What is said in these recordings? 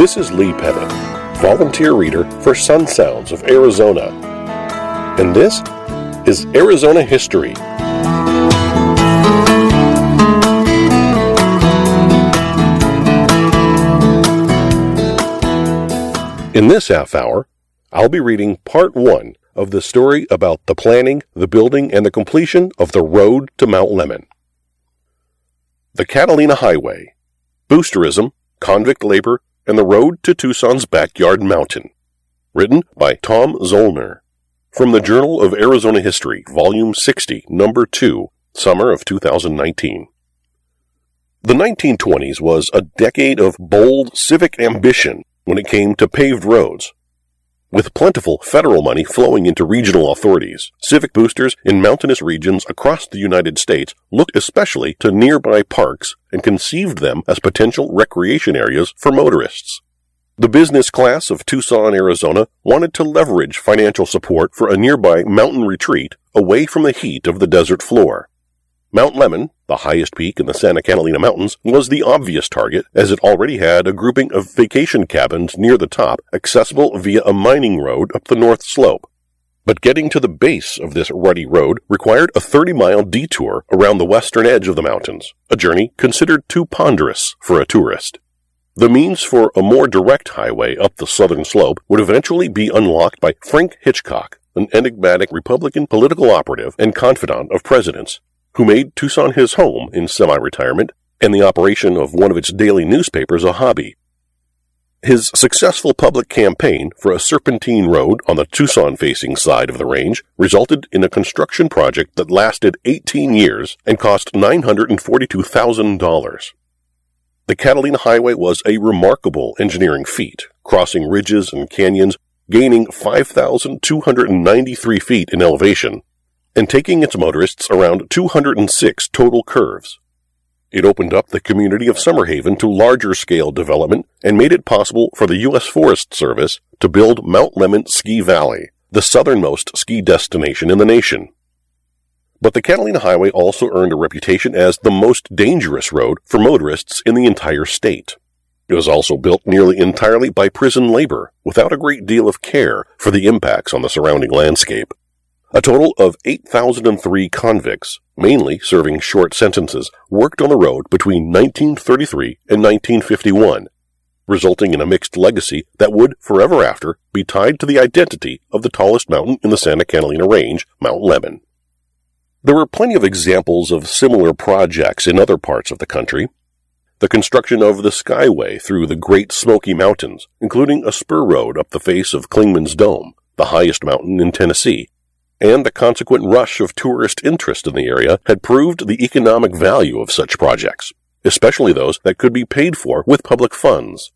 This is Lee Pettit, volunteer reader for Sun Sounds of Arizona. And this is Arizona History. In this half hour, I'll be reading part 1 of the story about the planning, the building, and the completion of the road to Mount Lemmon. The Catalina Highway, Boosterism, Convict Labor, and the Road to Tucson's Backyard Mountain. Written by Tom Zollner. From the Journal of Arizona History, Volume 60, Number 2, Summer of 2019. The 1920s was a decade of bold civic ambition when it came to paved roads. With plentiful federal money flowing into regional authorities, civic boosters in mountainous regions across the United States looked especially to nearby parks and conceived them as potential recreation areas for motorists. The business class of Tucson, Arizona wanted to leverage financial support for a nearby mountain retreat away from the heat of the desert floor. Mount Lemmon, the highest peak in the Santa Catalina Mountains, was the obvious target, as it already had a grouping of vacation cabins near the top, accessible via a mining road up the north slope. But getting to the base of this rutty road required a 30-mile detour around the western edge of the mountains, a journey considered too ponderous for a tourist. The means for a more direct highway up the southern slope would eventually be unlocked by Frank Hitchcock, an enigmatic Republican political operative and confidant of presidents, who made Tucson his home in semi-retirement and the operation of one of its daily newspapers a hobby. His successful public campaign for a serpentine road on the Tucson-facing side of the range resulted in a construction project that lasted 18 years and cost $942,000. The Catalina Highway was a remarkable engineering feat, crossing ridges and canyons, gaining 5,293 feet in elevation, and taking its motorists around 206 total curves. It opened up the community of Summerhaven to larger-scale development and made it possible for the U.S. Forest Service to build Mount Lemmon Ski Valley, the southernmost ski destination in the nation. But the Catalina Highway also earned a reputation as the most dangerous road for motorists in the entire state. It was also built nearly entirely by prison labor, without a great deal of care for the impacts on the surrounding landscape. A total of 8,003 convicts, mainly serving short sentences, worked on the road between 1933 and 1951, resulting in a mixed legacy that would, forever after, be tied to the identity of the tallest mountain in the Santa Catalina Range, Mount Lemmon. There were plenty of examples of similar projects in other parts of the country. The construction of the Skyway through the Great Smoky Mountains, including a spur road up the face of Clingman's Dome, the highest mountain in Tennessee, and the consequent rush of tourist interest in the area had proved the economic value of such projects, especially those that could be paid for with public funds.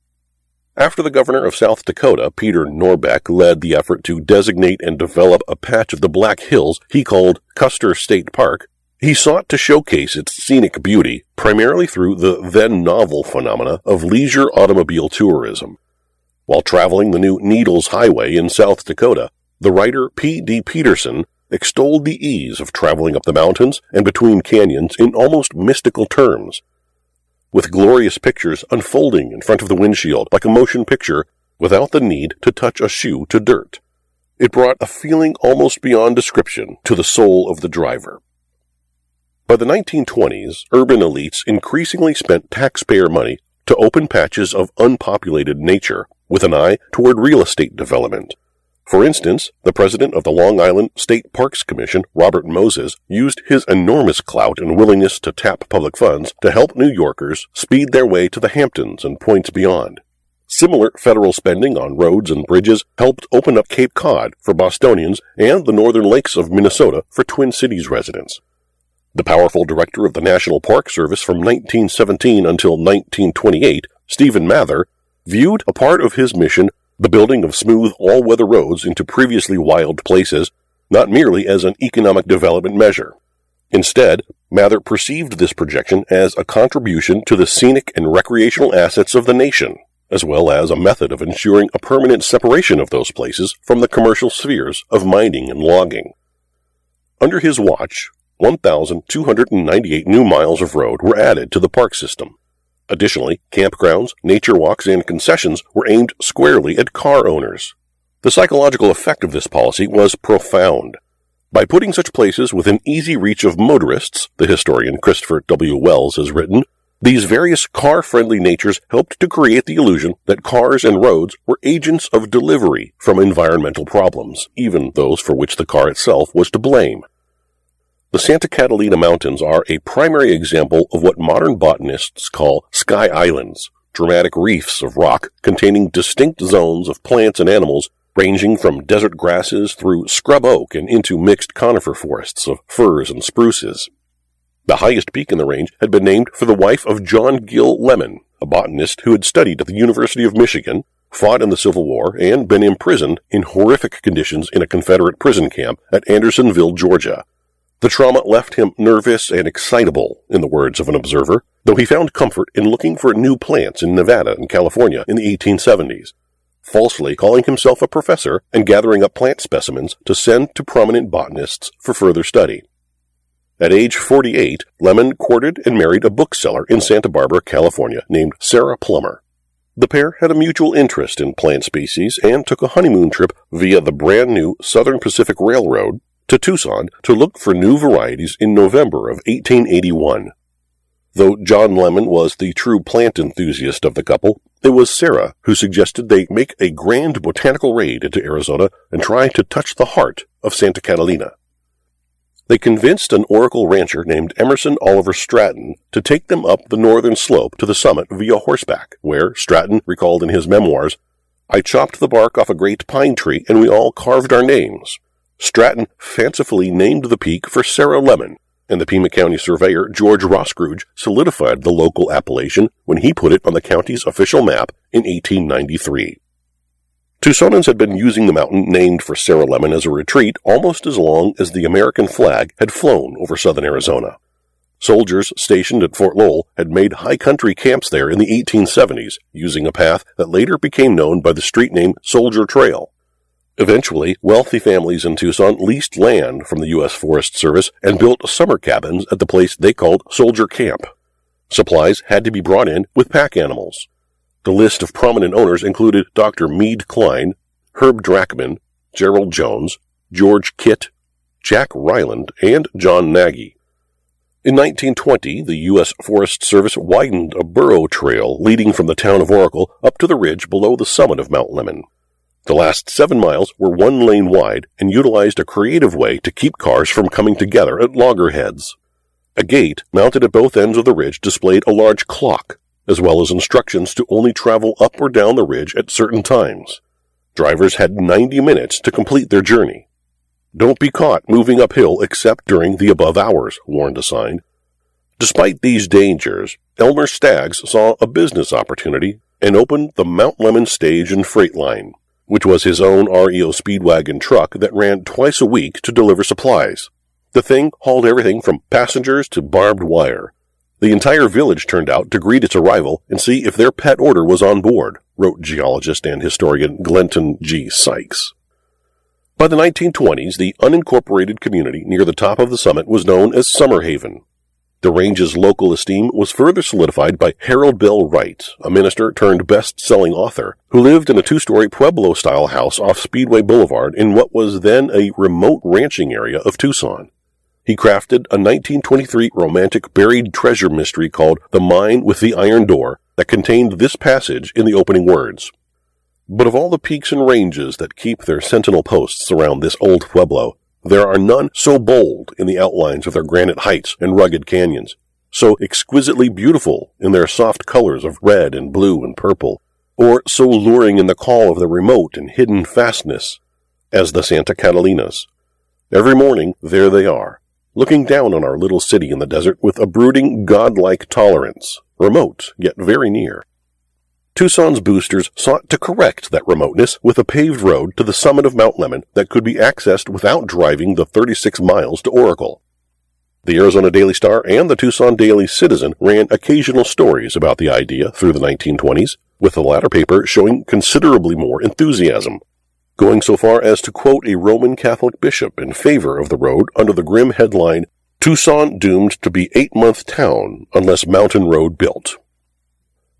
After the governor of South Dakota, Peter Norbeck, led the effort to designate and develop a patch of the Black Hills he called Custer State Park, he sought to showcase its scenic beauty primarily through the then-novel phenomena of leisure automobile tourism. While traveling the new Needles Highway in South Dakota, the writer P.D. Peterson extolled the ease of traveling up the mountains and between canyons in almost mystical terms. With glorious pictures unfolding in front of the windshield like a motion picture without the need to touch a shoe to dirt, it brought a feeling almost beyond description to the soul of the driver. By the 1920s, urban elites increasingly spent taxpayer money to open patches of unpopulated nature with an eye toward real estate development. For instance, the president of the Long Island State Parks Commission, Robert Moses, used his enormous clout and willingness to tap public funds to help New Yorkers speed their way to the Hamptons and points beyond. Similar federal spending on roads and bridges helped open up Cape Cod for Bostonians and the northern lakes of Minnesota for Twin Cities residents. The powerful director of the National Park Service from 1917 until 1928, Stephen Mather, viewed a part of his mission, the building of smooth, all-weather roads into previously wild places, not merely as an economic development measure. Instead, Mather perceived this projection as a contribution to the scenic and recreational assets of the nation, as well as a method of ensuring a permanent separation of those places from the commercial spheres of mining and logging. Under his watch, 1,298 new miles of road were added to the park system. Additionally, campgrounds, nature walks, and concessions were aimed squarely at car owners. The psychological effect of this policy was profound. By putting such places within easy reach of motorists, the historian Christopher W. Wells has written, these various car-friendly natures helped to create the illusion that cars and roads were agents of delivery from environmental problems, even those for which the car itself was to blame. The Santa Catalina Mountains are a primary example of what modern botanists call sky islands, dramatic reefs of rock containing distinct zones of plants and animals ranging from desert grasses through scrub oak and into mixed conifer forests of firs and spruces. The highest peak in the range had been named for the wife of John Gill Lemon, a botanist who had studied at the University of Michigan, fought in the Civil War, and been imprisoned in horrific conditions in a Confederate prison camp at Andersonville, Georgia. The trauma left him nervous and excitable, in the words of an observer, though he found comfort in looking for new plants in Nevada and California in the 1870s, falsely calling himself a professor and gathering up plant specimens to send to prominent botanists for further study. At age 48, Lemon courted and married a bookseller in Santa Barbara, California, named Sarah Plummer. The pair had a mutual interest in plant species and took a honeymoon trip via the brand new Southern Pacific Railroad to Tucson to look for new varieties in November of 1881. Though John Lemon was the true plant enthusiast of the couple, it was Sarah who suggested they make a grand botanical raid into Arizona and try to touch the heart of Santa Catalina. They convinced an Oracle rancher named Emerson Oliver Stratton to take them up the northern slope to the summit via horseback, where Stratton recalled in his memoirs, I chopped the bark off a great pine tree and we all carved our names. Stratton fancifully named the peak for Sarah Lemon, and the Pima County surveyor George Roscrooge solidified the local appellation when he put it on the county's official map in 1893. Tucsonans had been using the mountain named for Sarah Lemon as a retreat almost as long as the American flag had flown over southern Arizona. Soldiers stationed at Fort Lowell had made high country camps there in the 1870s, using a path that later became known by the street name Soldier Trail. Eventually, wealthy families in Tucson leased land from the U.S. Forest Service and built summer cabins at the place they called Soldier Camp. Supplies had to be brought in with pack animals. The list of prominent owners included Dr. Meade Klein, Herb Drachman, Gerald Jones, George Kitt, Jack Ryland, and John Nagy. In 1920, the U.S. Forest Service widened a burro trail leading from the town of Oracle up to the ridge below the summit of Mount Lemon. The last 7 miles were 1 lane wide and utilized a creative way to keep cars from coming together at loggerheads. A gate mounted at both ends of the ridge displayed a large clock, as well as instructions to only travel up or down the ridge at certain times. Drivers had 90 minutes to complete their journey. Don't be caught moving uphill except during the above hours, warned a sign. Despite these dangers, Elmer Staggs saw a business opportunity and opened the Mount Lemon Stage and Freight Line, which was his own REO Speedwagon truck that ran twice a week to deliver supplies. The thing hauled everything from passengers to barbed wire. The entire village turned out to greet its arrival and see if their pet order was on board, wrote geologist and historian Glenton G. Sykes. By the 1920s, the unincorporated community near the top of the summit was known as Summerhaven. The range's local esteem was further solidified by Harold Bell Wright, a minister turned best-selling author, who lived in a 2-story Pueblo-style house off Speedway Boulevard in what was then a remote ranching area of Tucson. He crafted a 1923 romantic buried treasure mystery called The Mine with the Iron Door that contained this passage in the opening words. But of all the peaks and ranges that keep their sentinel posts around this old pueblo, there are none so bold in the outlines of their granite heights and rugged canyons, so exquisitely beautiful in their soft colors of red and blue and purple, or so luring in the call of their remote and hidden fastness as the Santa Catalinas. Every morning, there they are, looking down on our little city in the desert with a brooding, godlike tolerance, remote yet very near. Tucson's boosters sought to correct that remoteness with a paved road to the summit of Mount Lemon that could be accessed without driving the 36 miles to Oracle. The Arizona Daily Star and the Tucson Daily Citizen ran occasional stories about the idea through the 1920s, with the latter paper showing considerably more enthusiasm, going so far as to quote a Roman Catholic bishop in favor of the road under the grim headline, Tucson doomed to be 8-month town unless mountain road built.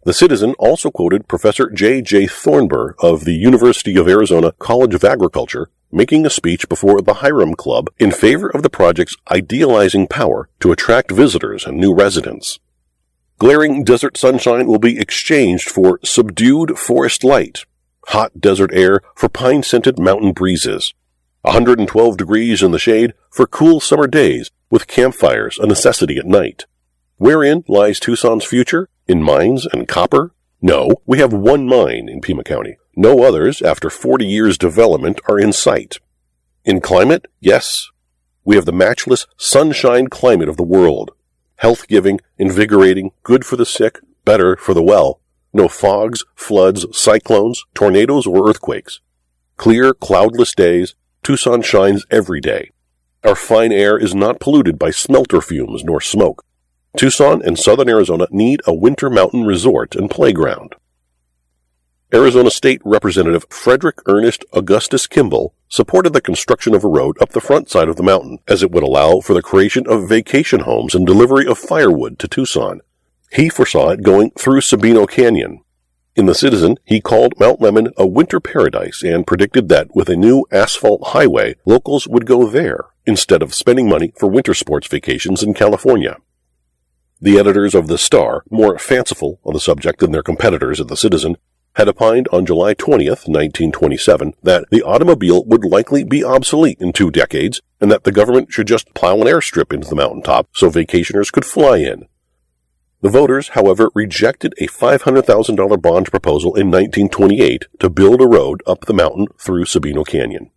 The Citizen also quoted Professor J. Thornburg of the University of Arizona College of Agriculture making a speech before the Hiram Club in favor of the project's idealizing power to attract visitors and new residents. Glaring desert sunshine will be exchanged for subdued forest light, hot desert air for pine-scented mountain breezes, 112 degrees in the shade for cool summer days with campfires a necessity at night. Wherein lies Tucson's future? In mines and copper? No, we have one mine in Pima County. No others, after 40 years' development, are in sight. In climate, yes. We have the matchless sunshine climate of the world. Health-giving, invigorating, good for the sick, better for the well. No fogs, floods, cyclones, tornadoes, or earthquakes. Clear, cloudless days, Tucson shines every day. Our fine air is not polluted by smelter fumes nor smoke. Tucson and southern Arizona need a winter mountain resort and playground. Arizona State Representative Frederick Ernest Augustus Kimball supported the construction of a road up the front side of the mountain, as it would allow for the creation of vacation homes and delivery of firewood to Tucson. He foresaw it going through Sabino Canyon. In The Citizen, he called Mount Lemmon a winter paradise and predicted that with a new asphalt highway, locals would go there instead of spending money for winter sports vacations in California. The editors of The Star, more fanciful on the subject than their competitors at The Citizen, had opined on July 20th, 1927, that the automobile would likely be obsolete in 2 decades and that the government should just plow an airstrip into the mountaintop so vacationers could fly in. The voters, however, rejected a $500,000 bond proposal in 1928 to build a road up the mountain through Sabino Canyon.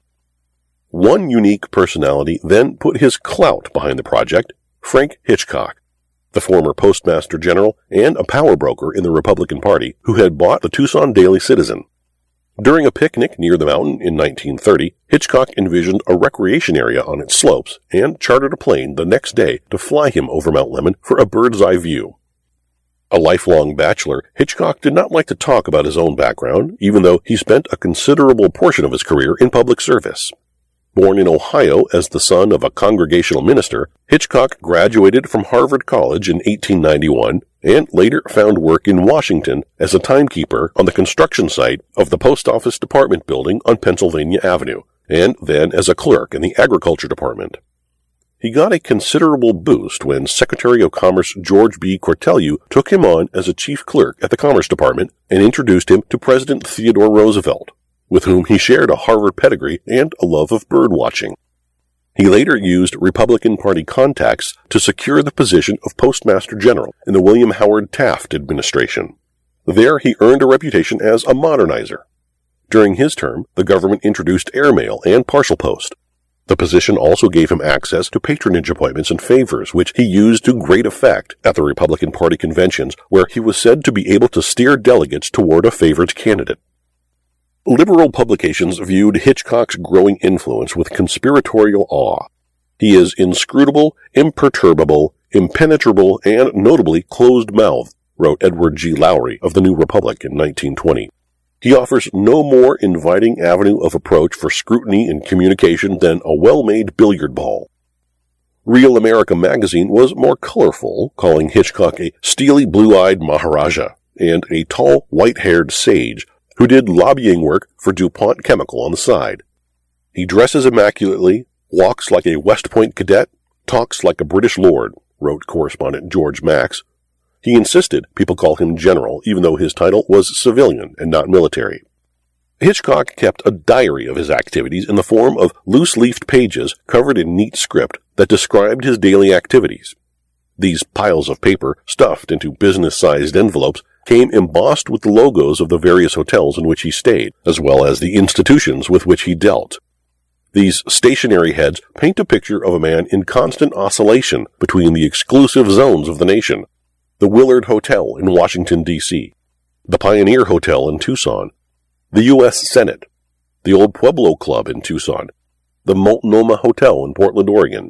One unique personality then put his clout behind the project, Frank Hitchcock, the former Postmaster General and a power broker in the Republican Party who had bought the Tucson Daily Citizen. During a picnic near the mountain in 1930, Hitchcock envisioned a recreation area on its slopes and chartered a plane the next day to fly him over Mount Lemmon for a bird's-eye view. A lifelong bachelor, Hitchcock did not like to talk about his own background, even though he spent a considerable portion of his career in public service. Born in Ohio as the son of a congregational minister, Hitchcock graduated from Harvard College in 1891 and later found work in Washington as a timekeeper on the construction site of the Post Office Department building on Pennsylvania Avenue, and then as a clerk in the Agriculture Department. He got a considerable boost when Secretary of Commerce George B. Cortelyou took him on as a chief clerk at the Commerce Department and introduced him to President Theodore Roosevelt, with whom he shared a Harvard pedigree and a love of bird watching. He later used Republican Party contacts to secure the position of Postmaster General in the William Howard Taft administration. There he earned a reputation as a modernizer. During his term, the government introduced airmail and parcel post. The position also gave him access to patronage appointments and favors, which he used to great effect at the Republican Party conventions, where he was said to be able to steer delegates toward a favored candidate. Liberal publications viewed Hitchcock's growing influence with conspiratorial awe. He is inscrutable, imperturbable, impenetrable, and notably closed-mouthed, wrote Edward G. Lowry of the New Republic in 1920. He offers no more inviting avenue of approach for scrutiny and communication than a well-made billiard ball. Real America magazine was more colorful, calling Hitchcock a steely blue-eyed Maharaja and a tall, white-haired sage who did lobbying work for DuPont Chemical on the side. He dresses immaculately, walks like a West Point cadet, talks like a British lord, wrote correspondent George Max. He insisted people call him general, even though his title was civilian and not military. Hitchcock kept a diary of his activities in the form of loose-leafed pages covered in neat script that described his daily activities. These piles of paper, stuffed into business-sized envelopes, came embossed with the logos of the various hotels in which he stayed, as well as the institutions with which he dealt. These stationary heads paint a picture of a man in constant oscillation between the exclusive zones of the nation: the Willard Hotel in Washington, D.C., the Pioneer Hotel in Tucson, the U.S. Senate, the Old Pueblo Club in Tucson, the Multnomah Hotel in Portland, Oregon.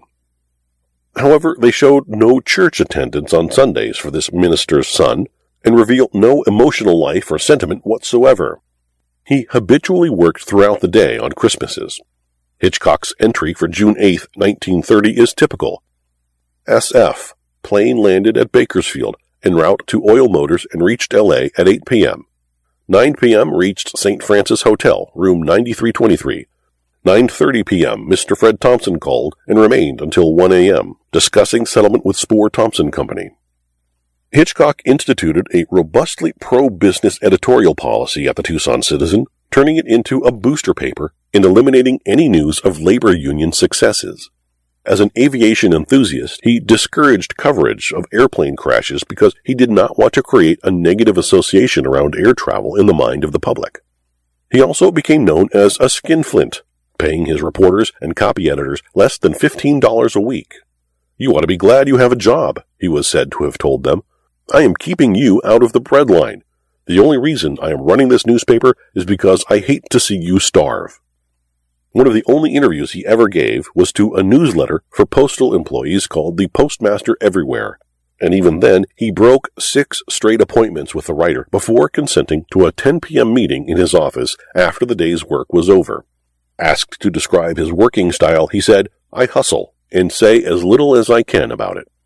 However, they showed no church attendance on Sundays for this minister's son, and reveal no emotional life or sentiment whatsoever. He habitually worked throughout the day on Christmases. Hitchcock's entry for June 8, 1930 is typical. SF, plane landed at Bakersfield, en route to Oil Motors and reached L.A. at 8 p.m. 9 p.m. reached St. Francis Hotel, room 9323. 9:30 p.m. Mr. Fred Thompson called and remained until 1 a.m., discussing settlement with Spoor Thompson Company. Hitchcock instituted a robustly pro-business editorial policy at the Tucson Citizen, turning it into a booster paper and eliminating any news of labor union successes. As an aviation enthusiast, he discouraged coverage of airplane crashes because he did not want to create a negative association around air travel in the mind of the public. He also became known as a skinflint, paying his reporters and copy editors less than $15 a week. "You ought to be glad you have a job," he was said to have told them. "I am keeping you out of the breadline. The only reason I am running this newspaper is because I hate to see you starve." One of the only interviews he ever gave was to a newsletter for postal employees called the Postmaster Everywhere, and even then he broke 6 straight appointments with the writer before consenting to a 10 p.m. meeting in his office after the day's work was over. Asked to describe his working style, he said, "I hustle and say as little as I can about it."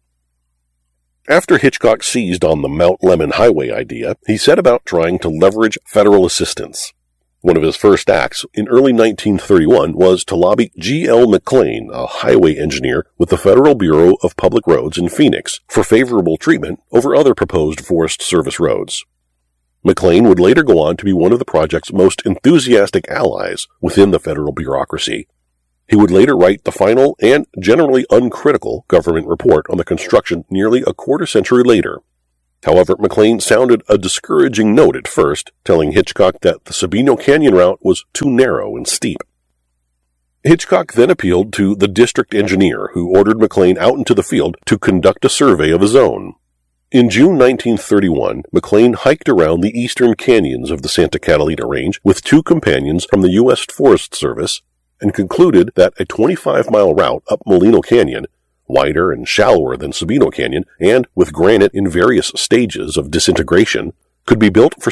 After Hitchcock seized on the Mount Lemmon Highway idea, he set about trying to leverage federal assistance. One of his first acts in early 1931 was to lobby G.L. McLean, a highway engineer with the Federal Bureau of Public Roads in Phoenix, for favorable treatment over other proposed Forest Service roads. McLean would later go on to be one of the project's most enthusiastic allies within the federal bureaucracy. He would later write the final and generally uncritical government report on the construction nearly a quarter-century later. However, McLean sounded a discouraging note at first, telling Hitchcock that the Sabino Canyon route was too narrow and steep. Hitchcock then appealed to the district engineer, who ordered McLean out into the field to conduct a survey of his own. In June 1931, McLean hiked around the eastern canyons of the Santa Catalina Range with 2 companions from the U.S. Forest Service and concluded that a 25-mile route up Molino Canyon, wider and shallower than Sabino Canyon, and with granite in various stages of disintegration, could be built for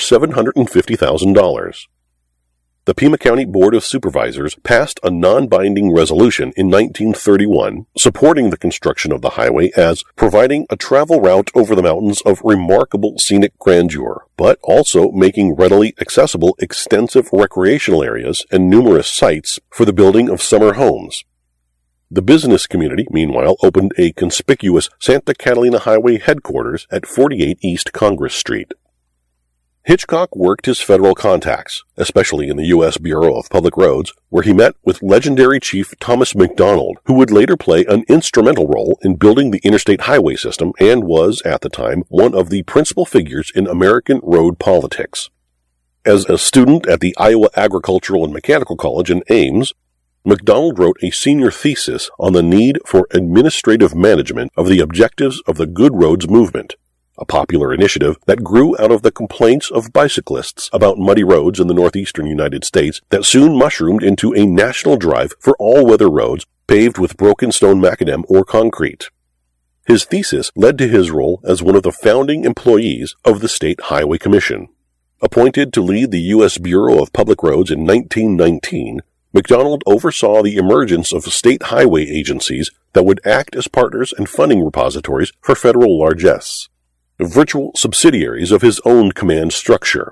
$750,000. The Pima County Board of Supervisors passed a non-binding resolution in 1931 supporting the construction of the highway as providing a travel route over the mountains of remarkable scenic grandeur, but also making readily accessible extensive recreational areas and numerous sites for the building of summer homes. The business community, meanwhile, opened a conspicuous Santa Catalina Highway headquarters at 48 East Congress Street. Hitchcock worked his federal contacts, especially in the U.S. Bureau of Public Roads, where he met with legendary Chief Thomas McDonald, who would later play an instrumental role in building the interstate highway system and was, at the time, one of the principal figures in American road politics. As a student at the Iowa Agricultural and Mechanical College in Ames, McDonald wrote a senior thesis on the need for administrative management of the objectives of the Good Roads movement, a popular initiative that grew out of the complaints of bicyclists about muddy roads in the northeastern United States that soon mushroomed into a national drive for all-weather roads paved with broken stone macadam or concrete. His thesis led to his role as one of the founding employees of the State Highway Commission. Appointed to lead the U.S. Bureau of Public Roads in 1919, McDonald oversaw the emergence of state highway agencies that would act as partners and funding repositories for federal largesse, virtual subsidiaries of his own command structure.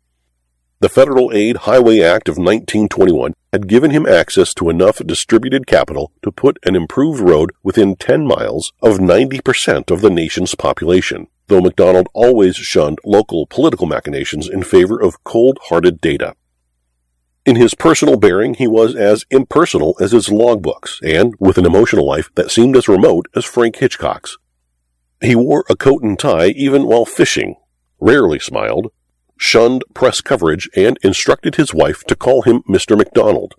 The Federal Aid Highway Act of 1921 had given him access to enough distributed capital to put an improved road within 10 miles of 90% of the nation's population, though McDonald always shunned local political machinations in favor of cold-hearted data. In his personal bearing, he was as impersonal as his logbooks, and with an emotional life that seemed as remote as Frank Hitchcock's. He wore a coat and tie even while fishing, rarely smiled, shunned press coverage, and instructed his wife to call him Mr. McDonald.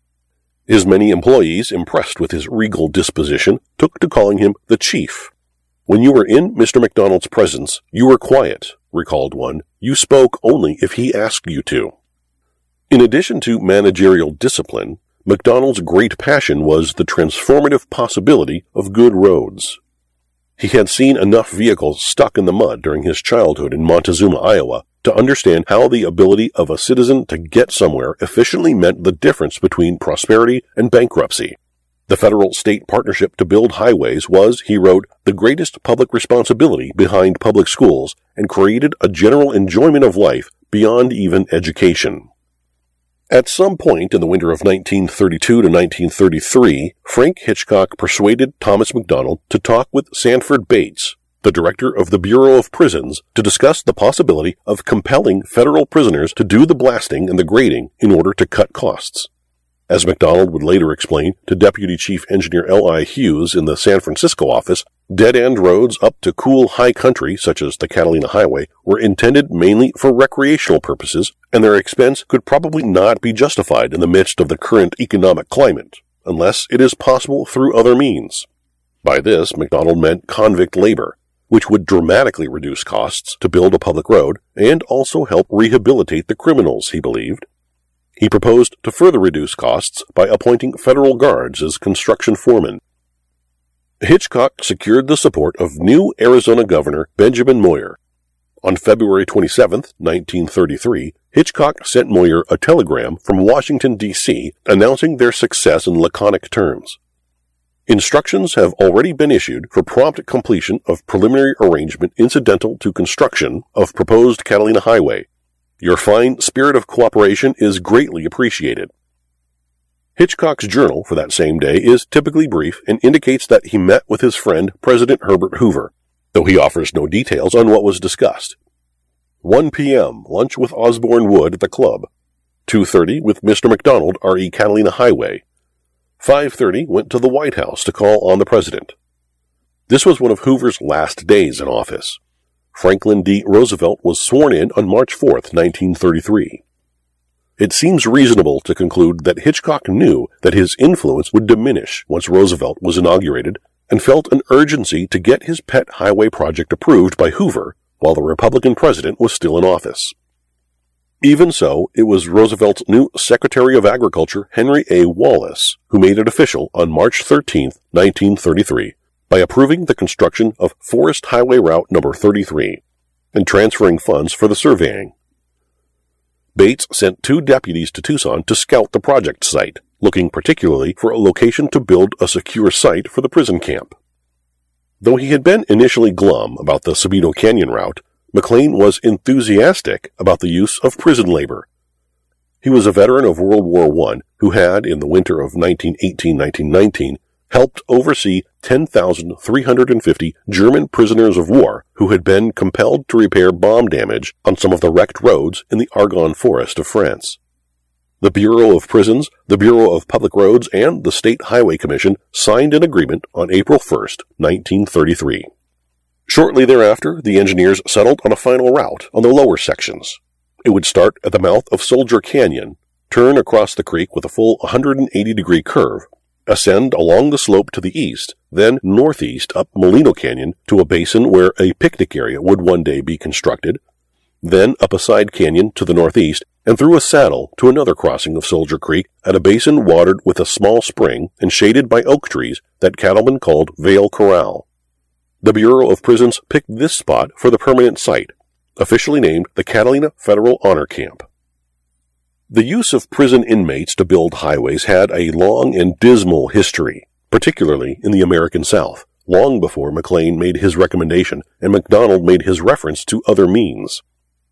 His many employees, impressed with his regal disposition, took to calling him the Chief. "When you were in Mr. McDonald's presence, you were quiet," recalled one. "You spoke only if he asked you to." In addition to managerial discipline, McDonald's great passion was the transformative possibility of good roads. He had seen enough vehicles stuck in the mud during his childhood in Montezuma, Iowa, to understand how the ability of a citizen to get somewhere efficiently meant the difference between prosperity and bankruptcy. The federal-state partnership to build highways was, he wrote, the greatest public responsibility behind public schools and created a general enjoyment of life beyond even education. At some point in the winter of 1932 to 1933, Frank Hitchcock persuaded Thomas McDonald to talk with Sanford Bates, the director of the Bureau of Prisons, to discuss the possibility of compelling federal prisoners to do the blasting and the grading in order to cut costs. As McDonald would later explain to Deputy Chief Engineer L.I. Hughes in the San Francisco office, dead-end roads up to cool high country, such as the Catalina Highway, were intended mainly for recreational purposes, and their expense could probably not be justified in the midst of the current economic climate, unless it is possible through other means. By this, McDonald meant convict labor, which would dramatically reduce costs to build a public road and also help rehabilitate the criminals, he believed. He proposed to further reduce costs by appointing federal guards as construction foremen. Hitchcock secured the support of new Arizona Governor Benjamin Moyer. On February 27, 1933, Hitchcock sent Moyer a telegram from Washington, D.C., announcing their success in laconic terms. Instructions have already been issued for prompt completion of preliminary arrangement incidental to construction of proposed Catalina Highway. Your fine spirit of cooperation is greatly appreciated. Hitchcock's journal for that same day is typically brief and indicates that he met with his friend President Herbert Hoover, though he offers no details on what was discussed. 1 p.m., lunch with Osborne Wood at the club. 2:30 with Mr. McDonald, R.E. Catalina Highway. 5:30 went to the White House to call on the president. This was one of Hoover's last days in office. Franklin D. Roosevelt was sworn in on March 4, 1933. It seems reasonable to conclude that Hitchcock knew that his influence would diminish once Roosevelt was inaugurated and felt an urgency to get his pet highway project approved by Hoover while the Republican president was still in office. Even so, it was Roosevelt's new Secretary of Agriculture, Henry A. Wallace, who made it official on March 13, 1933. By approving the construction of Forest Highway Route No. 33 and transferring funds for the surveying. Bates sent 2 deputies to Tucson to scout the project site, looking particularly for a location to build a secure site for the prison camp. Though he had been initially glum about the Sabino Canyon route, McLean was enthusiastic about the use of prison labor. He was a veteran of World War I who had, in the winter of 1918-1919, helped oversee 10,350 German prisoners of war who had been compelled to repair bomb damage on some of the wrecked roads in the Argonne Forest of France. The Bureau of Prisons, the Bureau of Public Roads, and the State Highway Commission signed an agreement on April 1, 1933. Shortly thereafter, the engineers settled on a final route on the lower sections. It would start at the mouth of Soldier Canyon, turn across the creek with a full 180-degree curve, ascend along the slope to the east, then northeast up Molino Canyon to a basin where a picnic area would one day be constructed, then up a side canyon to the northeast, and through a saddle to another crossing of Soldier Creek at a basin watered with a small spring and shaded by oak trees that cattlemen called Vale Corral. The Bureau of Prisons picked this spot for the permanent site, officially named the Catalina Federal Honor Camp. The use of prison inmates to build highways had a long and dismal history, particularly in the American South, long before McLean made his recommendation and McDonald made his reference to other means.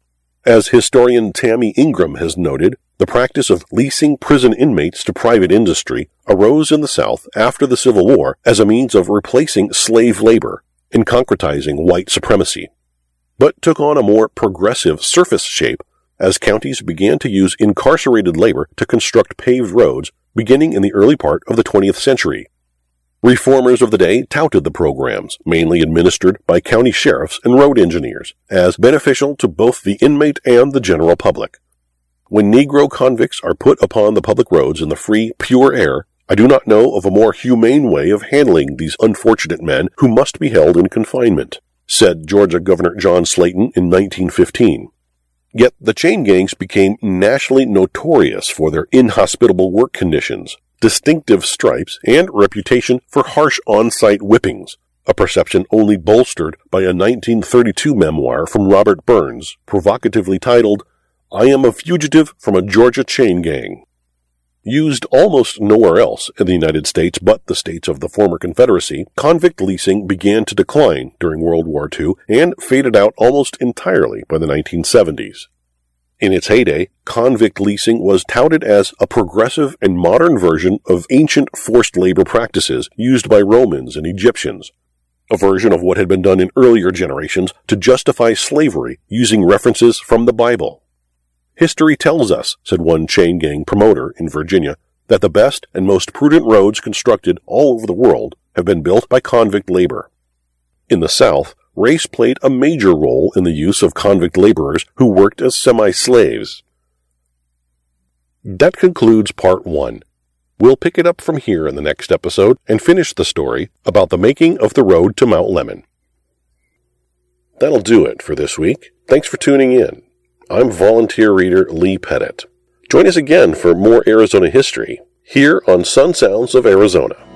As historian Tammy Ingram has noted, the practice of leasing prison inmates to private industry arose in the South after the Civil War as a means of replacing slave labor and concretizing white supremacy, but took on a more progressive surface shape as counties began to use incarcerated labor to construct paved roads beginning in the early part of the 20th century. Reformers of the day touted the programs, mainly administered by county sheriffs and road engineers, as beneficial to both the inmate and the general public. When Negro convicts are put upon the public roads in the free, pure air, I do not know of a more humane way of handling these unfortunate men who must be held in confinement, said Georgia Governor John Slayton in 1915. Yet the chain gangs became nationally notorious for their inhospitable work conditions, distinctive stripes, and reputation for harsh on-site whippings, a perception only bolstered by a 1932 memoir from Robert Burns, provocatively titled, "I Am a Fugitive from a Georgia Chain Gang." Used almost nowhere else in the United States but the states of the former Confederacy, convict leasing began to decline during World War II and faded out almost entirely by the 1970s. In its heyday, convict leasing was touted as a progressive and modern version of ancient forced labor practices used by Romans and Egyptians, a version of what had been done in earlier generations to justify slavery using references from the Bible. History tells us, said one chain gang promoter in Virginia, that the best and most prudent roads constructed all over the world have been built by convict labor. In the South, race played a major role in the use of convict laborers who worked as semi-slaves. That concludes part 1. We'll pick it up from here in the next episode and finish the story about the making of the road to Mount Lemmon. That'll do it for this week. Thanks for tuning in. I'm volunteer reader Lee Pettit. Join us again for more Arizona history here on Sun Sounds of Arizona.